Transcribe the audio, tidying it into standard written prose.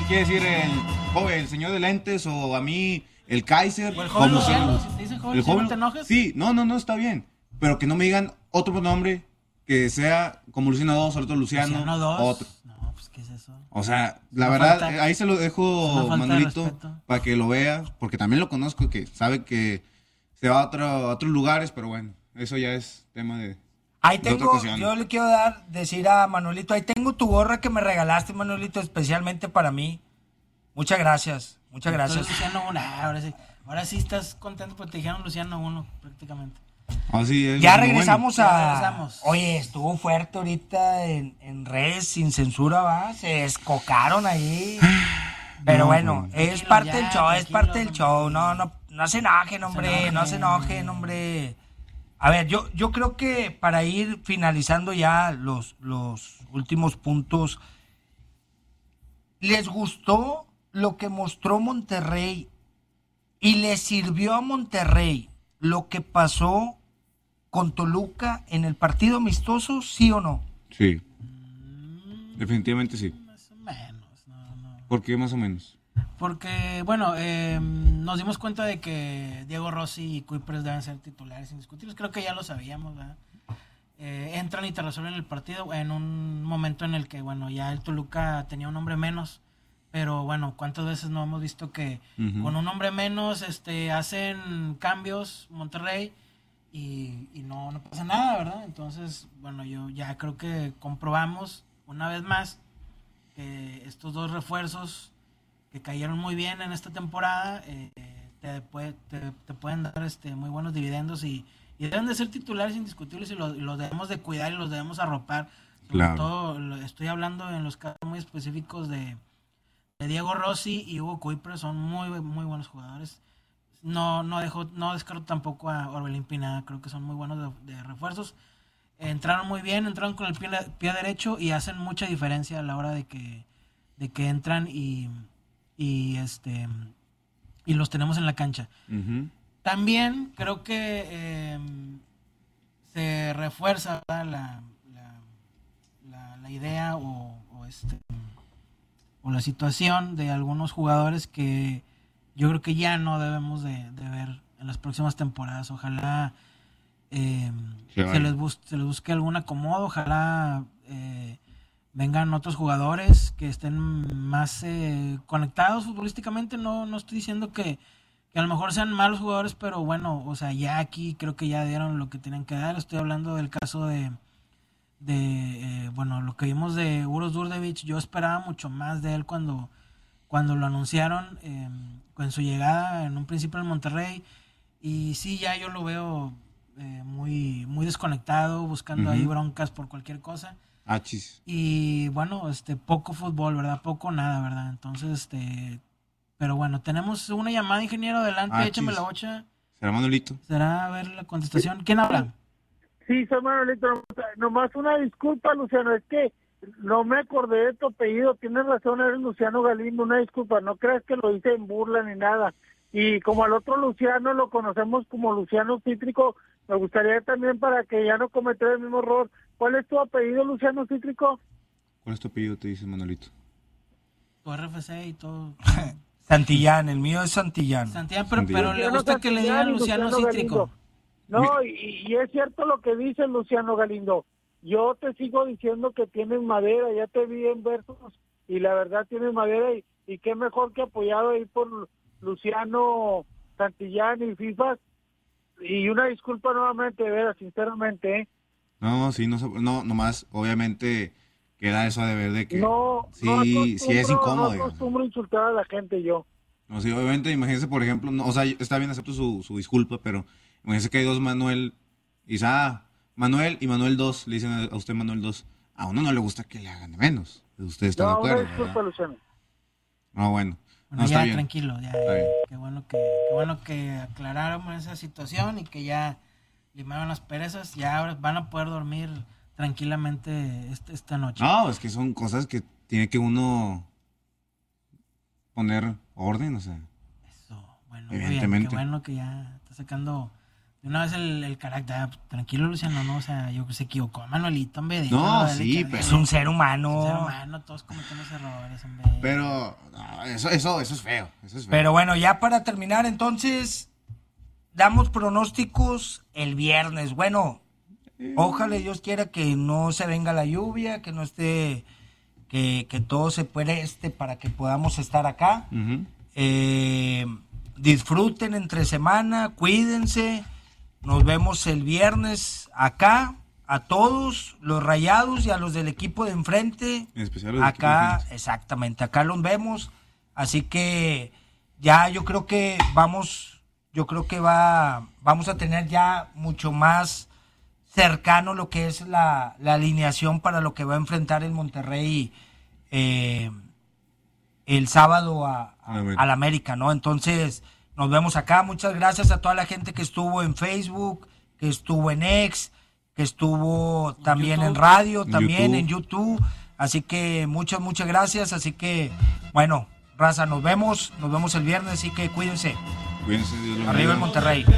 quiere decir el señor de lentes o a mí el Kaiser. O el joven como Luciano, si te dicen joven Luciano, ¿no te enojes? Sí, no, está bien. Pero que no me digan otro nombre que sea como Luciano 2 o otro Luciano 2. otro. No, pues ¿qué es eso? O sea, la una verdad, falta- ahí se lo dejo falta de Manuelito respeto. para que lo vea, porque también lo conozco, que sabe que se va a otros lugares, pero bueno, eso ya es tema de Ahí otra tengo, ocasión. yo le quiero decir a Manuelito, ahí tengo tu gorra que me regalaste, Manuelito, especialmente para mí. Muchas gracias, muchas gracias. Entonces, Luciano 1, ahora sí estás contento porque te dijeron Luciano 1 prácticamente. Así es, Ya muy regresamos bueno. a... Ya regresamos. Oye, estuvo fuerte ahorita en redes, sin censura, ¿va? Se descocaron ahí. Pero No, bueno, pues. es parte del show, es tranquilo, parte del hombre. show. No se enojen, hombre, no se enojen, hombre. A ver, yo creo que para ir finalizando ya los últimos puntos, ¿les gustó lo que mostró Monterrey y le sirvió a Monterrey lo que pasó con Toluca en el partido amistoso, sí o no? Sí, definitivamente sí. Más o menos, no. ¿Por qué más o menos? Porque, bueno, nos dimos cuenta de que Diego Rossi y Kuipers deben ser titulares indiscutibles. Creo que ya lo sabíamos, ¿verdad? Entran y te resuelven el partido en un momento en el que, bueno, ya el Toluca tenía un hombre menos. Pero, bueno, ¿cuántas veces no hemos visto que con un hombre menos hacen cambios Monterrey y no pasa nada, ¿verdad? Entonces, bueno, yo ya creo que comprobamos una vez más que estos dos refuerzos que cayeron muy bien en esta temporada, te pueden dar muy buenos dividendos y deben de ser titulares indiscutibles y los debemos de cuidar y los debemos arropar. Sobre Claro. todo, estoy hablando en los casos muy específicos de Diego Rossi y Hugo Kuipers, son muy, muy buenos jugadores. No descarto tampoco a Orbelín Pineda, creo que son muy buenos de refuerzos. Entraron muy bien, entraron con el pie derecho y hacen mucha diferencia a la hora de que entran y los tenemos en la cancha. Ujú. También creo que se refuerza, ¿verdad?, la idea o la situación de algunos jugadores que yo creo que ya no debemos de ver en las próximas temporadas. Ojalá se les busque algún acomodo, ojalá vengan otros jugadores que estén más conectados futbolísticamente. No estoy diciendo que a lo mejor sean malos jugadores, pero bueno, o sea, ya aquí creo que ya dieron lo que tenían que dar. Estoy hablando del caso de bueno, lo que vimos de Uros Durdevich. Yo esperaba mucho más de él cuando lo anunciaron con su llegada en un principio en Monterrey, y sí, ya yo lo veo muy, muy desconectado, buscando ahí broncas por cualquier cosa. Chis. Y bueno, poco fútbol, ¿verdad? Poco nada, ¿verdad? Entonces, pero bueno, tenemos una llamada, ingeniero, adelante, échame la bocha. ¿Será Manuelito? ¿Será a ver la contestación? ¿Quién habla? Sí, soy Manuelito. Nomás una disculpa, Luciano, es que no me acordé de tu apellido. Tienes razón, eres Luciano Galindo, una disculpa. No creas que lo hice en burla ni nada. Y como al otro Luciano lo conocemos como Luciano Cítrico, me gustaría también, para que ya no cometer el mismo error. ¿Cuál es tu apellido, Luciano Cítrico? ¿Cuál es tu apellido, te dice Manuelito? Tu RFC y todo. Santillán, el mío es Santillán. Santillán, pero Santillán. le gusta que le digan Luciano Cítrico. Galindo. No, y es cierto lo que dice Luciano Galindo. Yo te sigo diciendo que tienes madera, ya te vi en versos y la verdad tienes madera, y qué mejor que apoyado ahí por Luciano Santillán y FIFA. Y una disculpa nuevamente, de veras, sinceramente, ¿eh? No, sí, no, nomás, obviamente, queda eso de ver de que Sí es incómodo. No acostumbro insultar a la gente yo. No, sí, obviamente, imagínense, por ejemplo, no, o sea, está bien, acepto su disculpa, pero imagínense que hay dos Manuel, y dice, Manuel y Manuel 2, le dicen a usted Manuel 2. A uno no le gusta que le hagan de menos. Ustedes están de No, una acuerdo, disculpa, ¿verdad? Luciano. No, bueno. Bueno, No, ya está bien. tranquilo, ya. Está bien. Qué bueno que aclaráramos esa situación y que ya limaron las perezas. Ya ahora van a poder dormir tranquilamente esta noche. No, es que son cosas que tiene que uno poner orden, o sea. Eso, bueno, muy bien, Evidentemente. qué bueno que ya está sacando De una vez el carácter, tranquilo Luciano, no, o sea, yo que se equivocó, Manuelito, hombre. No, déjalo, sí, dale, pero- Es un ser humano. Es un ser humano, todos cometemos errores, hombre. Pero no, eso es feo. Eso es feo. Pero bueno, ya para terminar, entonces, damos pronósticos el viernes. Bueno, ojalá Dios quiera que no se venga la lluvia, que no esté, que todo se preste para que podamos estar acá. Ujú. Disfruten entre semana, cuídense. Nos vemos el viernes acá, a todos los Rayados y a los del equipo de enfrente. En especial los del equipo de Acá, enfrente. exactamente, acá los vemos. Así que ya yo creo que vamos a tener ya mucho más cercano lo que es la alineación para lo que va a enfrentar el Monterrey el sábado al América, ¿no? Entonces, nos vemos acá. Muchas gracias a toda la gente que estuvo en Facebook, que estuvo en X, que estuvo también en radio, también en YouTube. Así que muchas gracias. Así que, bueno, raza, nos vemos el viernes, así que cuídense. Cuídense, Dios los Arriba bendiga. el Monterrey.